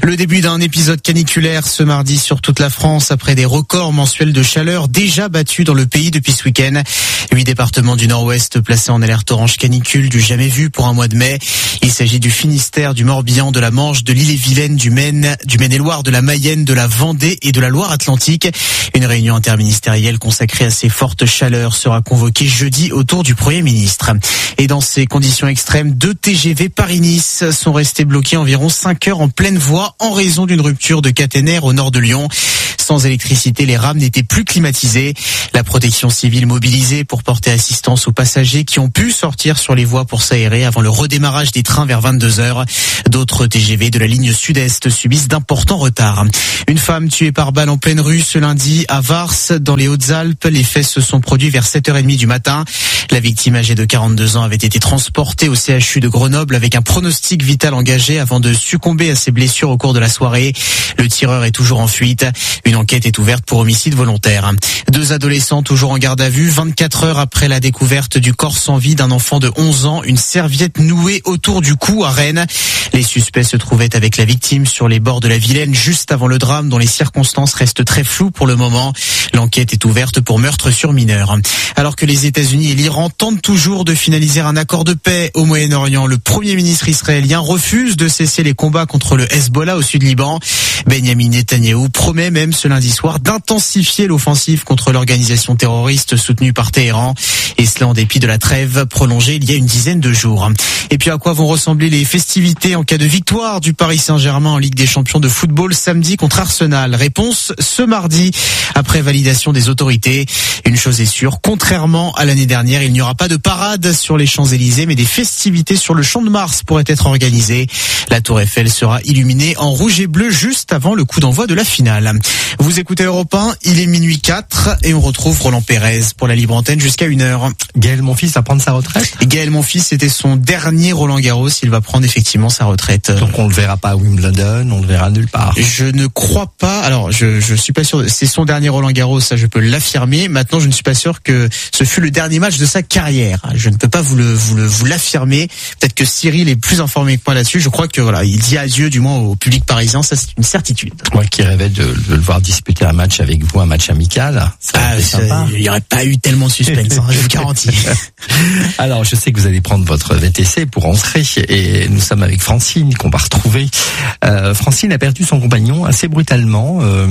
Le début d'un épisode caniculaire ce mardi sur toute la France après des records mensuels de chaleur déjà battus dans le pays depuis ce week-end. Huit départements du Nord-Ouest placés en alerte orange canicule du jamais vu pour un mois de mai. Il s'agit du Finistère, du Morbihan, de la Manche, de l'Ille-et-Vilaine, du Maine, du Maine-et-Loire, de la Mayenne, de la Vendée et de la Loire-Atlantique. Une réunion interministérielle consacrée à ces fortes chaleurs sera convoquée jeudi autour du Premier ministre. Et dans ces conditions extrêmes, deux T G V Paris-Nice sont restés bloqués environ cinq heures en pleine voie en raison d'une rupture de caténaire au nord de Lyon. Sans électricité, les rames n'étaient plus climatisées. La protection civile mobilisée pour porter assistance aux passagers qui ont pu sortir sur les voies pour s'aérer avant le redémarrage des trains vers vingt-deux heures. D'autres T G V de la ligne sud-est subissent d'importants retards. Une femme tuée par balle en pleine rue ce lundi à Vars, dans les Hautes-Alpes. Les faits se sont produits vers sept heures trente du matin. La victime âgée de quarante-deux ans avait été transportée au C H U de Grenoble avec un pronostic vital engagé avant de succomber à ses blessures au cours de la soirée. Le tireur est toujours en fuite. Une enquête est ouverte pour homicide volontaire. Deux adolescents toujours en garde à vue, vingt-quatre heures après la découverte du corps sans vie d'un enfant de onze ans, une serviette nouée autour du cou à Rennes. Les suspects se trouvaient avec la victime sur les bords de la Vilaine juste avant le drame dont les circonstances restent très floues pour le moment. L'enquête est ouverte pour meurtre sur mineur. Alors que les États-Unis et l'Iran tentent toujours de finaliser un accord de paix au Moyen-Orient, le Premier ministre israélien refuse de cesser les combats contre le Hezbollah au sud Liban. Benjamin Netanyahou promet même ce lundi soir d'intensifier l'offensive contre l'organisation terroriste soutenue par Téhéran. Et cela en dépit de la trêve prolongée il y a une dizaine de jours. Et puis à quoi vont ressembler les festivités en cas de victoire du Paris Saint-Germain en Ligue des Champions de football samedi contre Arsenal? Réponse ce mardi, après validation des autorités. Une chose est sûre, contrairement à l'année dernière, il n'y aura pas de parade sur les Champs-Élysées, mais des festivités sur le Champ de Mars pourraient être organisées. La Tour Eiffel sera illuminée en rouge et bleu juste avant le coup d'envoi de la finale. Vous écoutez Europe un, il est minuit quatre et on retrouve Roland Pérez pour la libre antenne jusqu'à une heure. Gaël Monfils va prendre sa retraite? Gaël Monfils, c'était son dernier Roland Garros, il va prendre effectivement sa retraite. Donc on le verra pas à Wimbledon, on le verra nulle part. Je ne crois pas, alors je, je suis pas sûr, c'est son dernier Roland Garros, ça je peux l'affirmer. Maintenant je ne suis pas sûr que ce fut le dernier match de sa carrière. Je ne peux pas vous le, vous le, vous l'affirmer. Peut-être que Cyril est plus informé que moi là-dessus. Je crois que voilà, il dit adieu du moins au public parisien, ça c'est une certitude. Moi qui rêvais de, de le voir disputer un match avec vous, un match amical, ça ah, sympa. Il n'y aurait pas eu tellement de suspense, hein, je vous garantis. Alors je sais que vous allez prendre votre V T C pour rentrer et nous sommes avec Francine qu'on va retrouver. Euh, Francine a perdu son compagnon assez brutalement. Euh,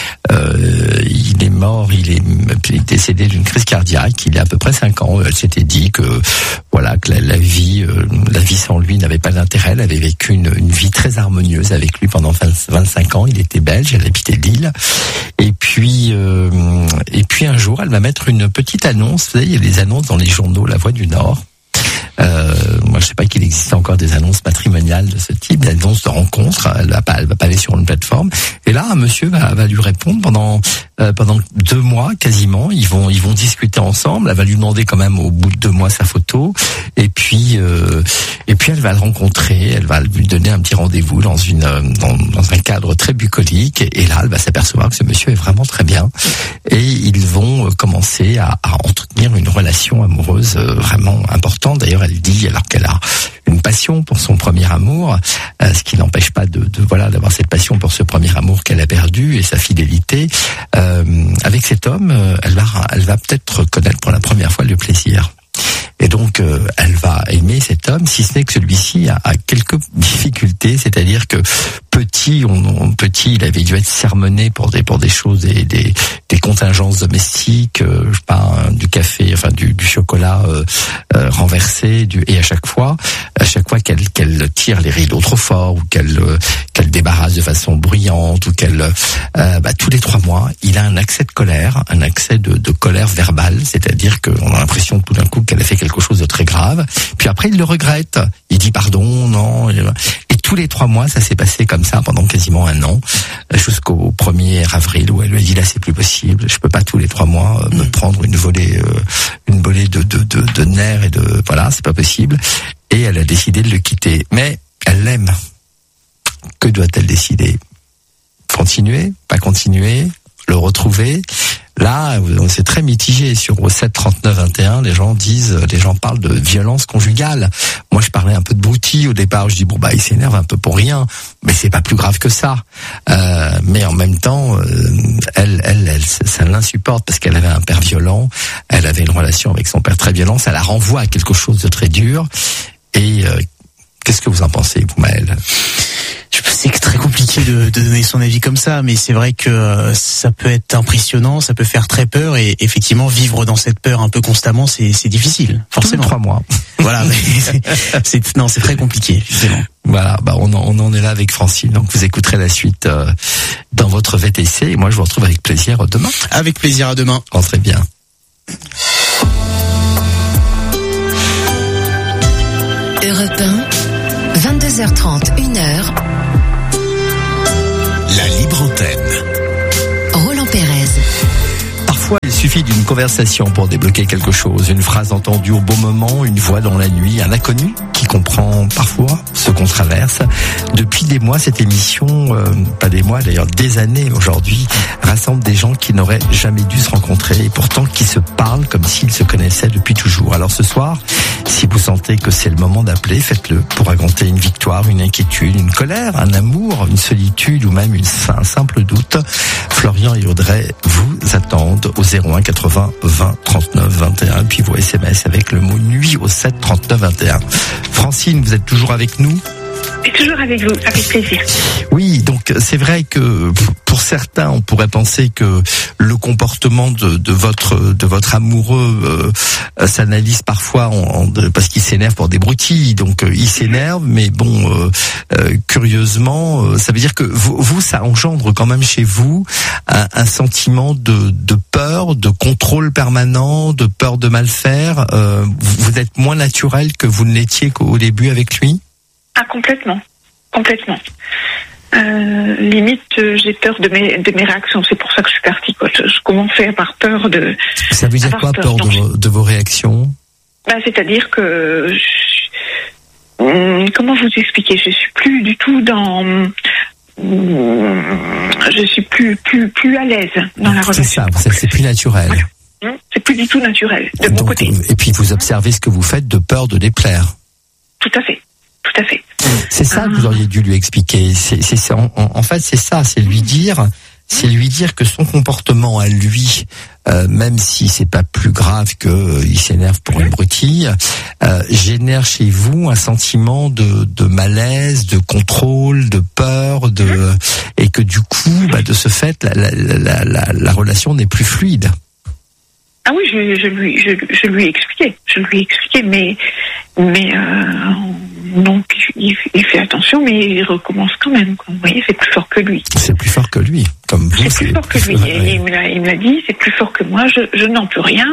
euh, il est mort, il est, il est décédé d'une crise cardiaque. Il y a à peu près cinq ans. Elle s'était dit que voilà que la, la vie, euh, la vie sans lui n'avait pas d'intérêt. Elle avait vécu une, une vie très harmonieuse avec lui pendant vingt-cinq ans. Il était belge, elle habitait Lille. Et puis, euh, et puis un jour, elle va mettre une petite annonce. Vous savez, il y a des annonces dans les journaux, La Voix du Nord. Euh, moi, je sais pas qu'il existe encore des annonces matrimoniales de ce type, des annonces de rencontres. Elle va pas, elle va pas aller sur une plateforme. Et là, un monsieur va, va lui répondre pendant euh, pendant deux mois quasiment. Ils vont ils vont discuter ensemble. Elle va lui demander quand même au bout de deux mois sa photo. Et puis euh, et puis elle va le rencontrer. Elle va lui donner un petit rendez-vous dans une dans, dans un cadre très bucolique. Et là, elle va s'apercevoir que ce monsieur est vraiment très bien. Et ils vont commencer à, à entretenir une relation amoureuse vraiment importante. D'ailleurs, elle dit, alors qu'elle a une passion pour son premier amour, euh, ce qui n'empêche pas de, de voilà d'avoir cette passion pour ce premier amour qu'elle a perdu et sa fidélité. Euh, avec cet homme, euh, elle va, elle va peut-être connaître pour la première fois le plaisir. Et donc, euh, elle va aimer cet homme, si ce n'est que celui-ci a, a quelques difficultés, c'est-à-dire que petit, on, on, petit, il avait dû être sermonné pour des pour des choses, des des, des contingences domestiques, euh, je sais pas, hein, du café, enfin du, du chocolat euh, euh, renversé, du et à chaque fois, à chaque fois qu'elle qu'elle tire les rideaux trop fort ou qu'elle euh, qu'elle débarrasse de façon bruyante ou qu'elle, euh, bah, tous les trois mois, il a un accès de colère, un accès de, de colère verbale, c'est-à-dire qu'on a l'impression tout d'un coup qu'elle a fait quelque chose de très grave. Puis après, il le regrette. Il dit pardon, non. Et tous les trois mois, ça s'est passé comme ça pendant quasiment un an, jusqu'au premier avril où elle lui a dit là, c'est plus possible. Je peux pas tous les trois mois euh, me prendre une volée, euh, une volée de, de, de, de nerfs et de voilà, c'est pas possible. Et elle a décidé de le quitter. Mais elle l'aime. Que doit-elle décider? Continuer? Pas continuer? Le retrouver? Là, c'est très mitigé. Sur au sept trente-neuf vingt et un, les gens disent, les gens parlent de violence conjugale. Moi, je parlais un peu de broutilles au départ. Je dis bon bah il s'énerve un peu pour rien, mais c'est pas plus grave que ça. Euh, mais en même temps, euh, elle, elle, elle, ça l'insupporte parce qu'elle avait un père violent. Elle avait une relation avec son père très violent. Ça la renvoie à quelque chose de très dur. Et euh, qu'est-ce que vous en pensez, vous, Maëlle ? C'est très compliqué de, de donner son avis comme ça, mais c'est vrai que ça peut être impressionnant, ça peut faire très peur, et effectivement vivre dans cette peur un peu constamment, c'est, c'est difficile, forcément. Trois mois. Voilà, mais c'est, c'est, non, c'est très compliqué, justement. Voilà, bah on en, on en est là avec Francine, donc vous écouterez la suite euh, dans votre V T C, et moi je vous retrouve avec plaisir demain. Avec plaisir, à demain. Rentrez bien. Europe un, vingt-deux heures trente, une heure. La libre antenne. Roland Pérez. Parfois, il suffit d'une conversation pour débloquer quelque chose, une phrase entendue au bon moment, une voix dans la nuit, un inconnu qui comprend parfois ce qu'on traverse. Depuis des mois, cette émission, euh, pas des mois d'ailleurs, des années aujourd'hui, rassemble des gens qui n'auraient jamais dû se rencontrer et pourtant qui se parlent comme s'ils se connaissaient depuis toujours. Alors ce soir, si vous sentez que c'est le moment d'appeler, faites-le pour raconter une victoire, une inquiétude, une colère, un amour, une solitude ou même une, un simple doute. Florian et Audrey vous attendent au zéro un quatre-vingts vingt trente-neuf vingt et un, puis vos S M S avec le mot nuit au sept trente-neuf vingt et un. Francine, vous êtes toujours avec nous ? Et toujours avec vous, avec plaisir. Oui, donc c'est vrai que pour certains, on pourrait penser que le comportement de, de votre de votre amoureux euh, s'analyse parfois en, en, de, parce qu'il s'énerve pour des broutilles. Donc euh, il s'énerve, mais bon, euh, euh, curieusement, euh, ça veut dire que vous, vous, ça engendre quand même chez vous un, un sentiment de, de peur, de contrôle permanent, de peur de mal faire. Euh, vous êtes moins naturel que vous ne l'étiez qu'au début avec lui ? Ah, complètement. Complètement. Euh, limite, euh, j'ai peur de mes, de mes réactions. C'est pour ça que je suis partie, quoi. Je, je commence à avoir peur de... Ça veut dire quoi, peur, peur de, vos, de vos réactions ? Ben, c'est-à-dire que... Je, hum, comment vous expliquer ? Je suis plus du tout dans... Hum, je suis plus, plus, plus à l'aise dans la relation. C'est ça, c'est, c'est plus naturel. Voilà. C'est plus du tout naturel, de Donc, mon côté. Et puis vous observez ce que vous faites de peur de déplaire. Tout à fait. Tout à fait. C'est ça que vous auriez dû lui expliquer. C'est, c'est, c'est en, en fait, c'est ça, c'est lui dire, c'est lui dire que son comportement à lui, euh, même si c'est pas plus grave que euh, il s'énerve pour une broutille, euh, génère chez vous un sentiment de, de malaise, de contrôle, de peur, de et que du coup, bah, de ce fait, la, la, la, la, la relation n'est plus fluide. Ah oui, je, je lui, je, je lui ai expliqué, je lui ai expliqué, mais, mais euh, donc il, il fait attention, mais il recommence quand même. Quoi. Vous voyez, c'est plus fort que lui. C'est plus fort que lui, comme vous. C'est plus fort que lui. Et il me l'a, il me l'a dit, c'est plus fort que moi. Je, je n'en peux rien.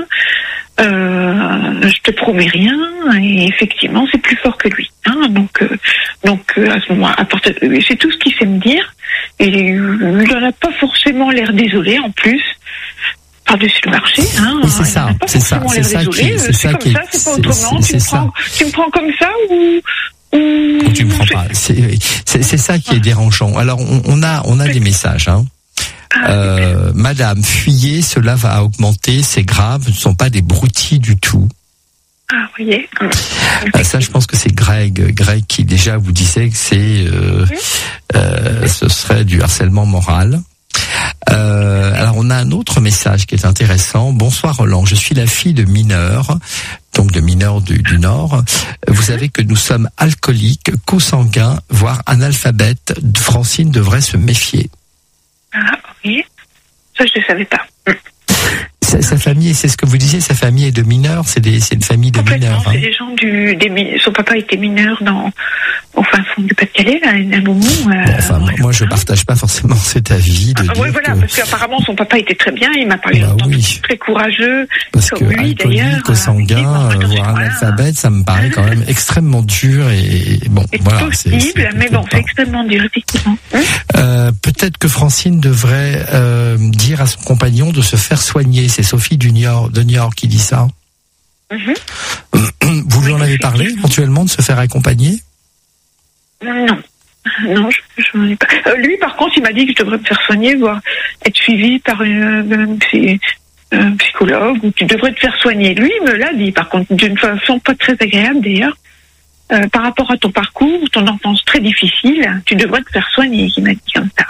Euh, je te promets rien. Et effectivement, c'est plus fort que lui. Hein, donc, euh, donc euh, à ce moment, à part, c'est tout ce qu'il sait me dire. Et il n'en a pas forcément l'air désolé en plus. Par-dessus le marché, hein. Oui, c'est ça, c'est ça, c'est ça qui, c'est ça qui est, c'est pas autrement. Tu me prends, tu me prends comme ça ou, ou. Tu me prends pas. C'est, c'est, c'est ça qui est dérangeant. Alors, on, on a, on a des messages, hein. Euh, Madame, fuyez, cela va augmenter, c'est grave, ce ne sont pas des broutilles du tout. Ah, vous voyez. Ah, ça, je pense que c'est Greg, Greg qui déjà vous disait que c'est, euh, oui. euh, ce serait du harcèlement moral. Euh, alors on a un autre message qui est intéressant. Bonsoir Roland, je suis la fille de mineurs, donc de mineurs du, du Nord. Vous savez que nous sommes alcooliques, co-sanguins, voire analphabètes. Francine devrait se méfier. Ah oui, ça je ne savais pas. Sa, sa famille, c'est ce que vous disiez, sa famille est de mineurs, c'est, des, c'est une famille de mineurs. Hein. C'est des gens du, des, son papa était mineur dans, au fin fond du Pas-de-Calais, là, à un moment. Euh, bon, enfin, moi, je partage pas forcément cet avis de ah, dire oui, voilà, que... parce qu'apparemment son papa était très bien, il m'a parlé bah, longtemps, oui. très courageux, parce comme que lui d'ailleurs. Co-sanguin, euh, voire analphabète, ça me paraît quand même extrêmement dur et, et bon, c'est voilà. Possible, c'est, c'est mais bon, c'est extrêmement dur, effectivement. Hein euh, peut-être que Francine devrait euh, dire à son compagnon de se faire soigner. C'est Sophie du Niort, de Niort qui dit ça. Mm-hmm. Vous lui en avez parlé éventuellement de se faire accompagner ? Non. Non, je, je n'en ai pas. Euh, lui, par contre, il m'a dit que je devrais me faire soigner, voire être suivi par une, une, un psychologue, ou tu devrais te faire soigner. Lui, il me l'a dit, par contre, d'une façon pas très agréable d'ailleurs. Euh, par rapport à ton parcours, ton enfance très difficile, tu devrais te faire soigner, il m'a dit comme ça.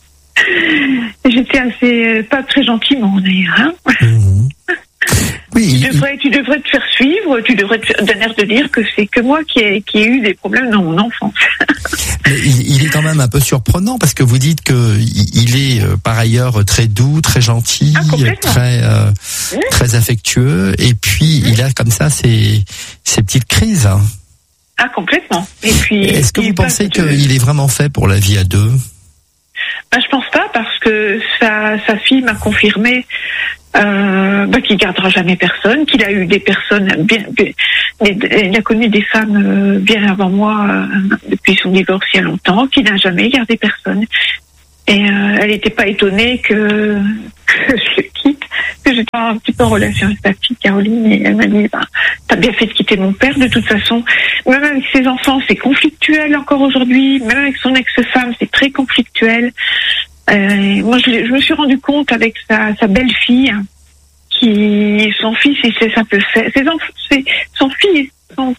J'étais assez, pas très gentiment d'ailleurs. Hein. Mmh. Oui, tu, devrais, tu devrais te faire suivre, tu devrais te faire, d'un air de dire que c'est que moi qui ai, qui ai eu des problèmes dans mon enfance. Mais il, il est quand même un peu surprenant parce que vous dites que il est euh, par ailleurs très doux, très gentil, ah, très euh, mmh. très affectueux, et puis mmh. il a comme ça ces ces petites crises. Ah, complètement. Et puis. Est-ce que vous pensez qu'il est vraiment fait pour la vie à deux? Ben, je pense pas, parce que sa, sa fille m'a confirmé euh, ben, qu'il gardera jamais personne, qu'il a eu des personnes bien, bien il a connu des femmes euh, bien avant moi euh, depuis son divorce il y a longtemps, qu'il n'a jamais gardé personne. Et euh, elle n'était pas étonnée que, que je le quitte, que j'étais un petit peu en relation avec sa fille Caroline, et elle m'a dit bah, t'as bien fait de quitter mon père, de toute façon. Même avec ses enfants, c'est conflictuel encore aujourd'hui, même avec son ex-femme, c'est très conflictuel. Euh, moi, je, je me suis rendu compte avec sa, sa belle-fille, qui, son fils, il se laisse un peu faire. Ses enfants, c'est, son fils, son,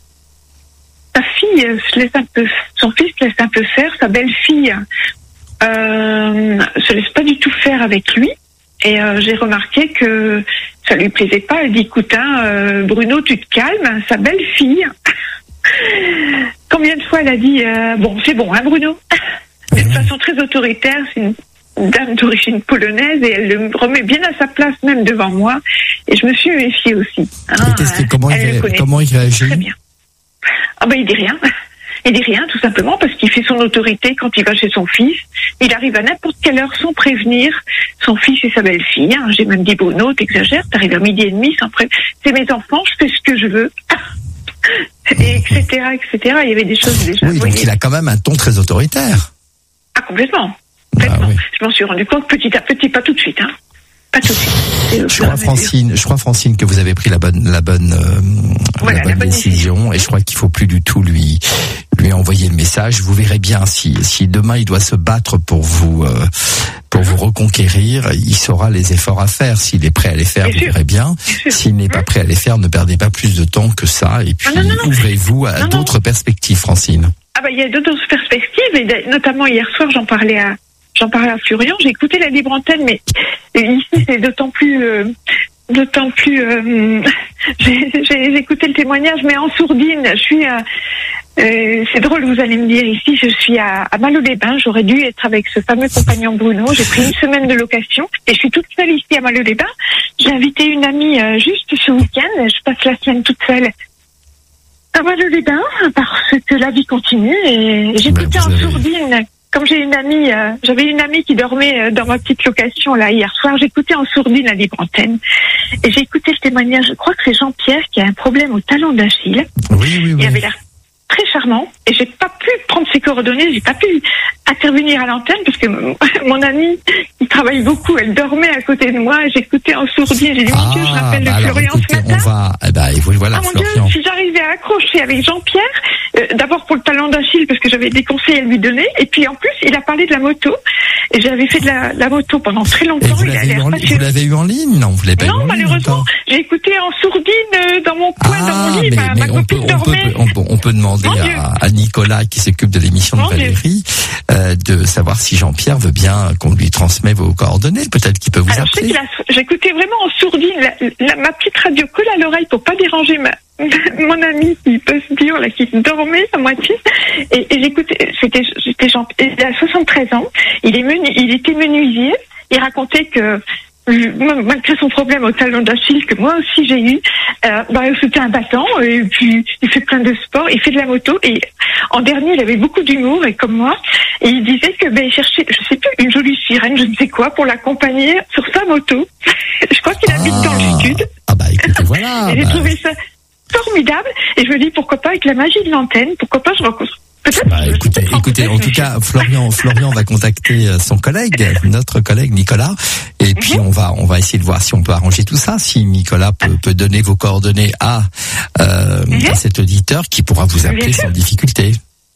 sa fille se laisse un peu, son fils se laisse un peu faire, sa belle-fille, Euh, se laisse pas du tout faire avec lui, et euh, j'ai remarqué que ça lui plaisait pas. Elle dit écoute hein, euh, Bruno, tu te calmes, sa belle fille. Combien de fois elle a dit euh, bon c'est bon hein Bruno, de toute façon très autoritaire, c'est une dame d'origine polonaise, et elle le remet bien à sa place même devant moi, et je me suis méfiée aussi hein, que, comment, il, comment il réagit? Très bien. Ah ben il dit rien. Il dit rien, tout simplement, parce qu'il fait son autorité quand il va chez son fils. Il arrive à n'importe quelle heure sans prévenir son fils et sa belle-fille. Hein. J'ai même dit, Bruno, t'exagères, t'arrives à midi et demi sans prévenir. C'est mes enfants, je fais ce que je veux. Et etc, et cetera. Il y avait des choses déjà. Oui, donc il a quand même un ton très autoritaire. Ah, complètement. complètement. Ah, oui. Je m'en suis rendu compte petit à petit, pas tout de suite, hein. Pas tout de suite. Je crois, Francine, je crois, Francine, que vous avez pris la bonne, la bonne, euh, voilà, la bonne, la bonne décision, décision, et je crois qu'il faut plus du tout lui, lui envoyer le message. Vous verrez bien si, si demain il doit se battre pour vous, euh, pour vous reconquérir, il saura les efforts à faire. S'il est prêt à les faire, vous verrez bien. S'il n'est pas prêt à les faire, ne perdez pas plus de temps que ça, et puis ouvrez-vous à d'autres perspectives, Francine. Ah bah, il y a d'autres perspectives, et notamment hier soir, j'en parlais à, J'en parlais à Florian, j'ai écouté la libre antenne, mais ici c'est d'autant plus, euh, d'autant plus. Euh, j'ai, j'ai écouté le témoignage, mais en sourdine. Je suis. Euh, euh, c'est drôle, vous allez me dire ici, je suis à, à Malo-les-Bains. J'aurais dû être avec ce fameux compagnon Bruno. J'ai pris une semaine de location et je suis toute seule ici à Malo-les-Bains. J'ai invité une amie euh, juste ce week-end. Je passe la semaine toute seule à Malo-les-Bains parce que la vie continue, et j'écoutais en sourdine. Comme j'ai une amie, euh, j'avais une amie qui dormait euh, dans ma petite location là hier soir, j'écoutais en sourdine la libre antenne, et j'ai écouté le témoignage. Je crois que c'est Jean-Pierre qui a un problème au talon d'Achille. Oui, oui, oui. Il avait l'air très charmant, et j'ai pas pu prendre ses coordonnées, j'ai pas pu intervenir à l'antenne parce que mon amie, qui travaille beaucoup, elle dormait à côté de moi, j'écoutais en sourdine. J'ai dit mon ah, Dieu, je rappelle bah le Florian alors, écoutez, ce matin. On va, eh ben, voilà, ah mon Florian. Dieu, si j'arrivais à accrocher avec Jean-Pierre, euh, d'abord pour le talon d'Achille parce que j'avais des conseils à lui donner, et puis en plus il a parlé de la moto, et j'avais fait de la, la moto pendant très longtemps. Et vous l'avez, eu en, vous l'avez eu en ligne? Non, vous l'avez pas non, eu en malheureusement, ligne, j'ai écouté en sourdine dans mon coin, ah, dans mon lit. Mais, ma, mais ma on, copine peut, on, dormait. peut, on, peut, on peut demander à, à Nicolas, qui s'occupe de l'émission mon de Valérie, euh, de savoir si Jean-Pierre veut bien qu'on lui transmette vos coordonnées. Peut-être qu'il peut vous Alors, appeler. J'écoutais vraiment en sourdine la, la, ma petite radio colle à l'oreille pour pas déranger ma, mon ami qui peut se dire là, qui dormait à moitié, et, et j'écoutais. C'était, c'était Jean. Il a soixante-treize ans. Il est menu, il était menuisier. Il racontait que malgré son problème au talon d'Achille que moi aussi j'ai eu, euh, bah, c'était un battant, et puis il fait plein de sport, il fait de la moto, et en dernier il avait beaucoup d'humour, et comme moi, et il disait que ben il cherchait, je sais plus, une jolie sirène, je ne sais quoi, pour l'accompagner sur sa moto. Je crois qu'il habite ah, dans le sud. Ah bah écoutez, voilà. Et j'ai bah... trouvé ça formidable, et je me dis pourquoi pas avec la magie de l'antenne, pourquoi pas je rencontre. Bah, écoutez, écoutez, en tout cas, Florian, Florian va contacter son collègue, notre collègue Nicolas, et puis on va, on va essayer de voir si on peut arranger tout ça. Si Nicolas peut, peut donner vos coordonnées à, euh, à cet auditeur qui pourra vous appeler sans difficulté.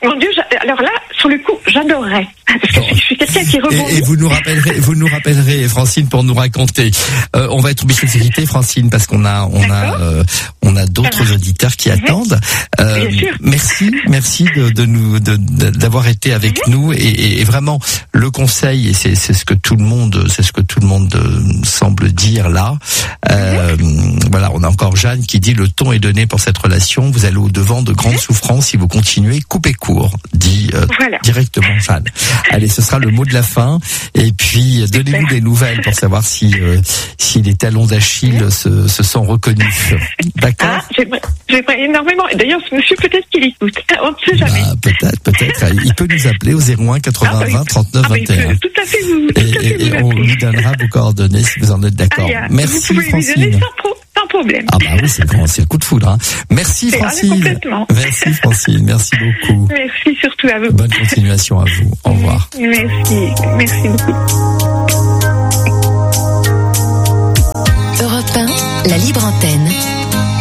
Mon Dieu, j'a- alors là, sur le coup, j'adorerais. Parce que Bon. je suis quelqu'un qui rebondit. Et, et vous nous rappellerez, vous nous rappellerez, Francine, pour nous raconter. Euh, on va être obligé de se quitter, Francine, parce qu'on a, on a, D'accord. euh, on a d'autres auditeurs qui attendent. Euh, Bien sûr. merci, merci de, de nous, de, de- d'avoir été avec nous et, et, et vraiment le conseil, et c'est, c'est ce que tout le monde, c'est ce que tout le monde euh, semble dire là. Euh, voilà, on a encore Jeanne qui dit le ton est donné pour cette relation. Vous allez au devant de grandes souffrances si vous continuez. Coupez court, dit euh, Voilà. directement Jeanne. Allez, ce sera le mot de la fin. Et puis, donnez-nous des nouvelles pour savoir si, euh, si les talons d'Achille se, se sont reconnus. D'accord? Ah, j'aimerais, j'aimerais énormément. Et d'ailleurs, ce monsieur, peut-être qu'il écoute. On ne sait jamais. Bah, peut-être, peut-être. Il peut nous appeler au zéro un quatre-vingts vingt trente-neuf Ah, bah, il vingt et un. peut tout à fait vous, tout Et, à fait et- et vous on appeler. lui donnera vos coordonnées si vous en êtes d'accord. Ah, Merci, vous pouvez lui donner Francine. sans, pro- sans problème. Ah bah oui, c'est le grand, c'est le coup de foudre. Hein. Merci, C'est- ah, Francine. complètement. Merci, Francine. Merci beaucoup. Merci surtout à vous. Bonne continuation à vous. Au revoir. Merci. Merci beaucoup. Europe un, la libre antenne.